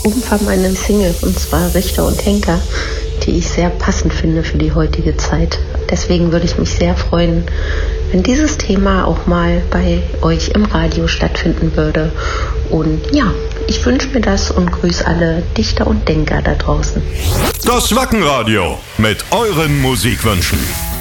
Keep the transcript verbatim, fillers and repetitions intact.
Umfang eine Single, und zwar Richter und Henker, die ich sehr passend finde für die heutige Zeit. Deswegen würde ich mich sehr freuen, wenn dieses Thema auch mal bei euch im Radio stattfinden würde. Und ja, ich wünsche mir das und grüße alle Dichter und Denker da draußen. Das Wackenradio mit euren Musikwünschen.